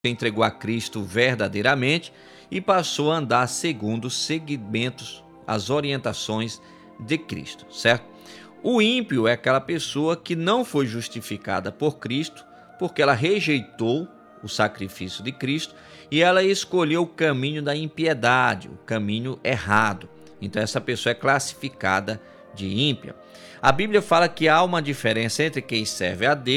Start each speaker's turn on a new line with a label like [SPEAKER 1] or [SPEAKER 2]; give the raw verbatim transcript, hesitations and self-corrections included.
[SPEAKER 1] entregou a Cristo verdadeiramente e passou a andar segundo os segmentos, as orientações de Cristo, certo? O ímpio é aquela pessoa que não foi justificada por Cristo, porque ela rejeitou o sacrifício de Cristo e ela escolheu o caminho da impiedade, o caminho errado. Então essa pessoa é classificada de ímpia. A Bíblia fala que há uma diferença entre quem serve a Deus